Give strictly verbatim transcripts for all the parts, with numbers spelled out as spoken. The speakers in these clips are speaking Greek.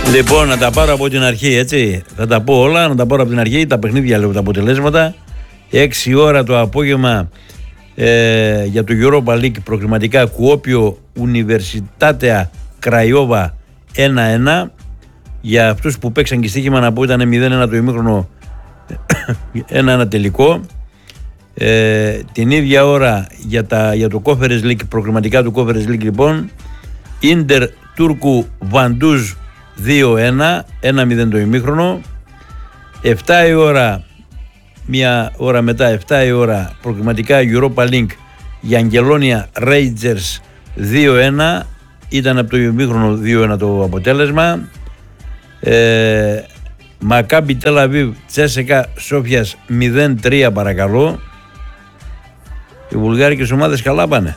Λοιπόν, να τα πάρω από την αρχή, έτσι. Θα τα πω όλα, να τα πάρω από την αρχή. Τα παιχνίδια, λέω, τα αποτελέσματα. έξι ώρα το απόγευμα ε, για το Europa League προκριματικά Κουόπιο Universitatea Craiova ένα ένα. Για αυτούς που παίξαν και στοίχημα να πω ήταν μηδέν ένα το ημίχρονο, ένα ένα τελικό. Ε, την ίδια ώρα για, τα, για το Conference League, προκριματικά του Conference League λοιπόν, Ίντερ Τούρκου Βαντούζ δύο ένα, ένα μηδέν το ημίχρονο. επτά η ώρα, μία ώρα μετά, επτά η ώρα προκριματικά Europa League για Αγγελόνια Rangers δύο ένα, ήταν από το ημίχρονο δύο ένα το αποτέλεσμα. ε, Μακάμπι Τελαβίβ Τσέσεκα Σόφιας μηδέν τρία παρακαλώ. Οι βουλγάρικες ομάδες καλά πάνε.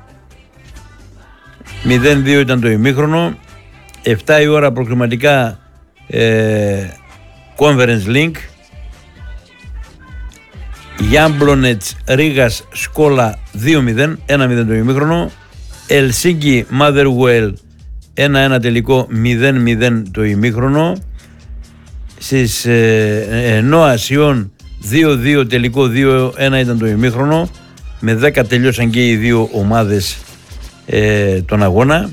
μηδέν δύο ήταν το ημίχρονο. επτά η ώρα προκριματικά ε, Conference Link Γιάμπλονετς Ρίγας Σκόλα δύο μηδέν, ένα μηδέν το ημίχρονο. Ελσίνκι Motherwell ένα ένα τελικό, μηδέν μηδέν το ημίχρονο. Στις ε, Νόα Σιόν δύο δύο τελικό, δύο ένα ήταν το ημίχρονο. Με δέκα τελειώσαν και οι δύο ομάδες ε, τον αγώνα.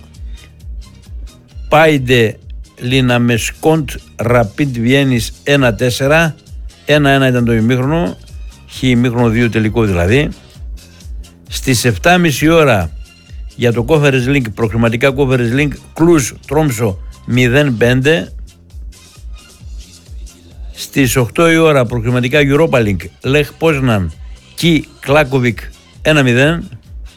Πάιντε Λιναμεσκόντ Ραπίντ Βιέννης ένα τέσσερα, ένα ένα ήταν το ημίχρονο, χι ημίχρονο δύο τελικό δηλαδή. Στις επτά και μισή ώρα για το Conference Link, προκριματικά Conference Link, Κλουζ Τρόμσο μηδέν πέντε. Στις οκτώ η ώρα προκριματικά Europa Link, Λεχ Πόσναν Κι Κλάκοβικ ένα μηδέν,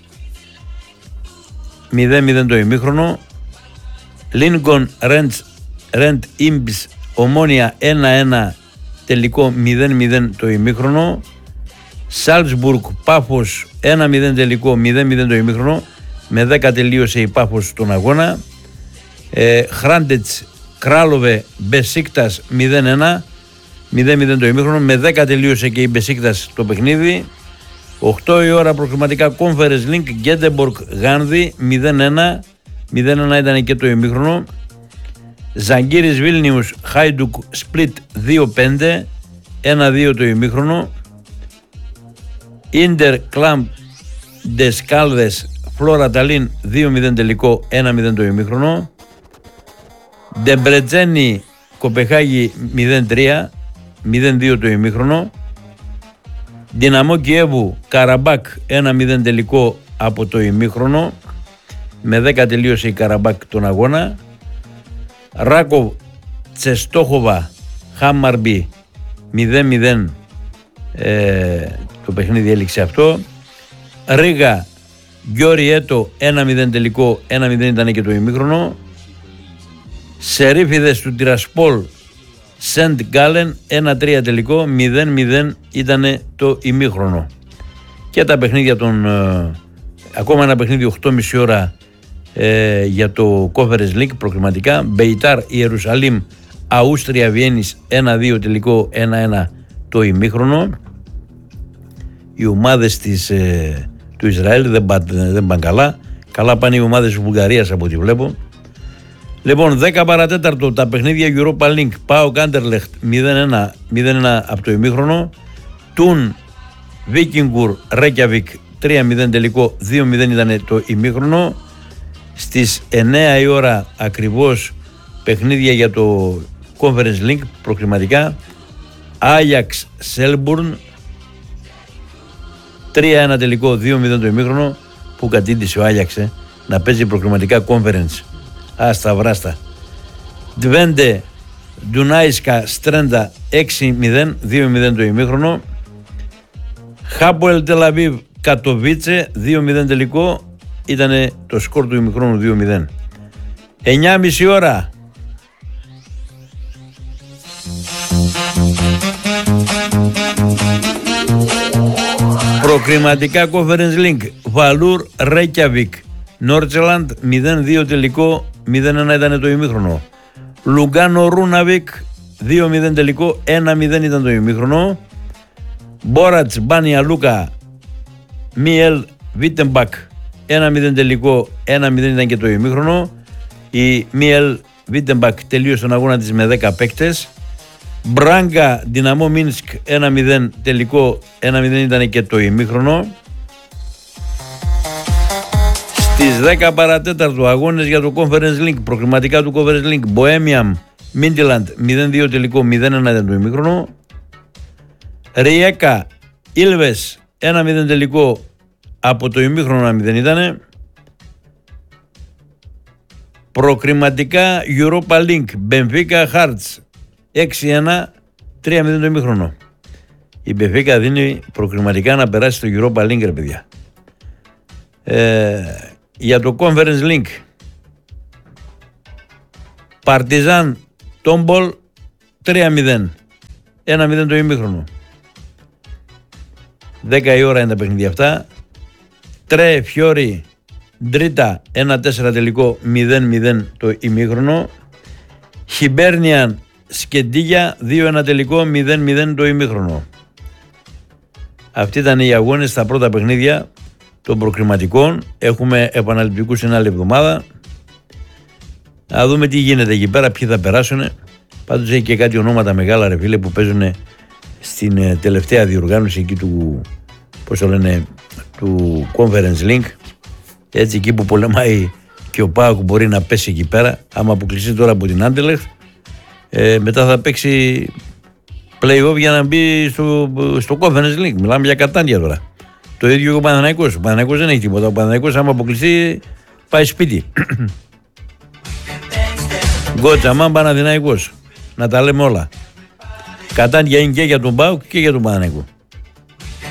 μηδέν μηδέν το ημίχρονο. Λίνκον Ρεντ Ιμπς Ομόνια ένα ένα τελικό, μηδέν μηδέν το ημίχρονο. Σάλτσμπουργκ Πάφος ένα μηδέν τελικό, μηδέν μηδέν το ημίχρονο. Με δέκα τελείωσε η Πάφος στον αγώνα. ε, Χράντετς Κράλοβε Μπεσίκτας μηδέν ένα, μηδέν μηδέν το ημίχρονο. Με δέκα τελείωσε και η Μπεσίκτας το παιχνίδι. οκτώ η ώρα προκριματικά Conference Link Γκέντεμπορκ Γάνδη μηδέν ένα, μηδέν ένα ήταν και το ημίχρονο. Ζαγκύρης Βίλνιους Χάιντουκ Σπλίτ δύο πέντε, ένα δύο το ημίχρονο. Ίντερ Κλαμπ Ντεσκάλδες Φλόρα Ταλίν δύο μηδέν τελικό, ένα μηδέν το ημίχρονο. Ντεμπρετζένι Κοπεχάγη μηδέν τρία, μηδέν δύο το ημίχρονο. Δυναμό Κιέβου Καραμπάκ ένα μηδέν τελικό από το ημίχρονο. Με δέκα τελείωσε η Καραμπάκ τον αγώνα. Ράκοβ Τσεστόχοβα Χάμαρμπι μηδέν μηδέν, ε, το παιχνίδι έληξε αυτό. Ρίγα Γκιόρι Έτο ένα μηδέν τελικό, ένα μηδέν ήταν και το ημίχρονο. Σερίφιδες του Τιρασπόλ Σεντ Γκάλεν ένα τρία τελικό, μηδέν μηδέν ήταν το ημίχρονο. Και τα παιχνίδια των ε, ακόμα ένα παιχνίδι οκτώ και μισή ώρα ε, για το Conference League προκριματικά. Μπεϊτάρ Ιερουσαλήμ Αούστρια Βιέννης ένα δύο τελικό, ένα ένα το ημίχρονο. Οι ομάδες της, ε, του Ισραήλ δεν, πά, δεν πάνε καλά. Καλά πάνε οι ομάδες της Βουλγαρίας από ό,τι βλέπω. Λοιπόν, δέκα παρατέταρτο τα παιχνίδια Europa Link. Πάο Κάντερλεχτ μηδέν ένα, μηδέν ένα από το ημίχρονο. Τουν Βίκινγκουρ Ρέκιαβικ τρία μηδέν τελικό, δύο μηδέν ήταν το ημίχρονο. Στις εννέα η ώρα ακριβώς παιχνίδια για το Conference Link προκριματικά. Άγιαξ Σέλμπουρν τρία ένα τελικό, δύο μηδέν το ημίχρονο. Που κατήντησε ο Άγιαξ ε, να παίζει προκριματικά Conference. Άστα βράστα. Ντβέντε Ντουνάισκα Στρέντα έξι μηδέν, δύο μηδέν το ημίχρονο. Χάποελ Τελαβίβ Κατοβίτσε δύο μηδέν τελικό, ήταν το σκορ του ημιχρόνου δύο μηδέν. εννιά και μισή ώρα προκριματικά Conference Link Βαλούρ Ρέκιαβικ Νόρτσελαντ μηδέν δύο τελικό, μηδέν ένα ήταν το ημίχρονο. Λουγκάνο Ρούναβικ δύο μηδέν τελικό, ένα μηδέν ήταν το ημίχρονο. Μπόρατς Μπάνια Λούκα Μιέλ Βίτεμπακ ένα μηδέν τελικό, ένα μηδέν ήταν και το ημίχρονο. Η Μιέλ Βίτεμπακ τελείωσε τον αγώνα της με δέκα παίκτες. Μπράγκα Δυναμό Μίνσκ ένα μηδέν, τελικό ένα μηδέν ήταν και το ημίχρονο. Στις δέκα παρατέταρτο αγώνες για το Conference League, προκριματικά του Conference League, Bohemian Midtjylland μηδέν δύο, τελικό μηδέν ένα ήταν το ημίχρονο. Ριέκα Ήλβες ένα μηδέν, τελικό από το ημίχρονο ένα μηδέν ήτανε. Προκριματικά Europa League, Benfica Hearts έξι ένα, τρία μηδέν το ημίχρονο. Η Benfica δίνει προκριματικά να περάσει στο Europa League, ρε παιδιά. Ε, για το Conference League, Partizan Tombol τρία μηδέν, ένα μηδέν το ημίχρονο. δέκα η ώρα είναι τα παιχνίδια αυτά. Τρε Φιόρι Ντρίτα ένα τέσσερα, τελικό μηδέν μηδέν το ημίχρονο. Χιμπέρνιαν Σκεντίγια δύο ένα, τελικό μηδέν μηδέν το ημίχρονο. Αυτοί ήταν οι αγώνες στα πρώτα παιχνίδια των προκριματικών. Έχουμε επαναληπτικούς την άλλη εβδομάδα. Να δούμε τι γίνεται εκεί πέρα, ποιοι θα περάσουν. Πάντως έχει και κάτι ονόματα μεγάλα, ρε φίλε, που παίζουν στην τελευταία διοργάνωση εκεί του, πώς το λένε, του Conference League. Έτσι, εκεί που πολεμάει και ο ΠΑΟΚ μπορεί να πέσει εκεί πέρα. Άμα αποκλειστεί τώρα από την Anderlecht, ε, μετά θα παίξει play-off για να μπει στο, στο Conference League. Μιλάμε για κατάντια τώρα. Το ίδιο και ο Παναθηναϊκός. Ο Παναθηναϊκός δεν έχει τίποτα. Ο Παναθηναϊκός, άμα αποκλειστεί, πάει σπίτι. Γκότσα, μαν Παναθηναϊκός. Να τα λέμε όλα. Κατάντια είναι και για τον ΠΑΟΚ και για τον Παναθηναϊκό.